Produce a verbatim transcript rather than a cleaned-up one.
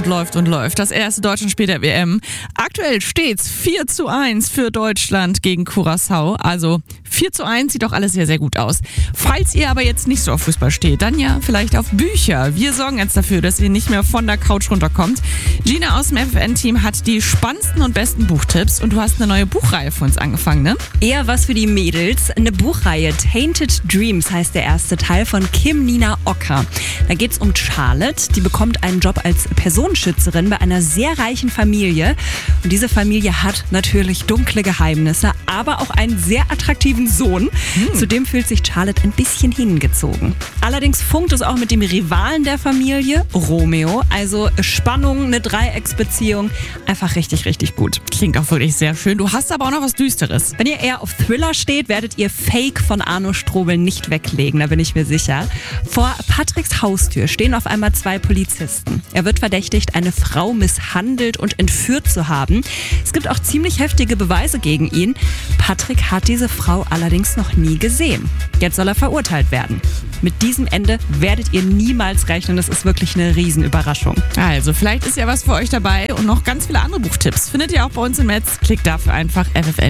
läuft und läuft. Das erste Deutschlandspiel der W M. Aktuell steht's vier zu eins für Deutschland gegen Curaçao. Also vier zu eins sieht doch alles sehr, sehr gut aus. Falls ihr aber jetzt nicht so auf Fußball steht, dann ja vielleicht auf Bücher. Wir sorgen jetzt dafür, dass ihr nicht mehr von der Couch runterkommt. Gina aus dem F F N-Team hat die spannendsten und besten Buchtipps und du hast eine neue Buchreihe für uns angefangen, ne? Eher was für die Mädels. Eine Buchreihe. Tainted Dreams heißt der erste Teil von Kim Nina Ocker. Da geht's um Charlotte. Die bekommt einen Job als Personenschützerin bei einer sehr reichen Familie. Und diese Familie hat natürlich dunkle Geheimnisse, aber auch einen sehr attraktiven Sohn. Hm. Zudem fühlt sich Charlotte ein bisschen hingezogen. Allerdings funkt es auch mit dem Rivalen der Familie, Romeo. Also Spannung, eine Dreiecksbeziehung. Einfach richtig, richtig gut. Klingt auch wirklich sehr schön. Du hast aber auch noch was Düsteres. Wenn ihr eher auf Thriller steht, werdet ihr Fake von Arno Strobel nicht weglegen, da bin ich mir sicher. Vor Patricks Haustür stehen auf einmal zwei Polizisten. Er wird verdächtigt, eine Frau misshandelt und entführt zu haben. Es gibt auch ziemlich heftige Beweise gegen ihn. Patrick hat diese Frau allerdings noch nie gesehen. Jetzt soll er verurteilt werden. Mit diesem Ende werdet ihr niemals rechnen. Das ist wirklich eine Riesenüberraschung. Also, vielleicht ist ja was für euch dabei und noch ganz viele andere Buchtipps findet ihr auch bei uns im Netz. Klickt dafür einfach F F N.